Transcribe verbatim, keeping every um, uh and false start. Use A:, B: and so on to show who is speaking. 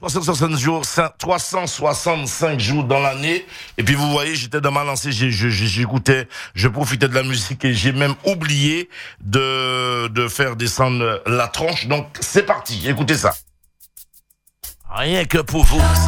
A: trois cent soixante jours, trois cent soixante-cinq jours dans l'année. Et puis vous voyez, j'étais dans ma lancée, j'ai- je- je- j'écoutais, je profitais de la musique et j'ai même oublié de, de faire descendre la tranche. Donc c'est parti, écoutez ça. Rien que pour vous.